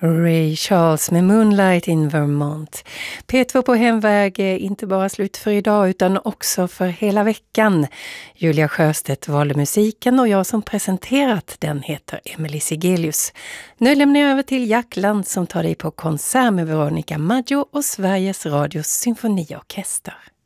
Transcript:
Ray Charles med Moonlight in Vermont. P2 på hemväg är inte bara slut för idag utan också för hela veckan. Julia Sjöstedt valde musiken och jag som presenterat den heter Emily Sigelius. Nu lämnar jag över till Jackland som tar dig på konsert med Veronica Maggio och Sveriges Radios symfoniorkester.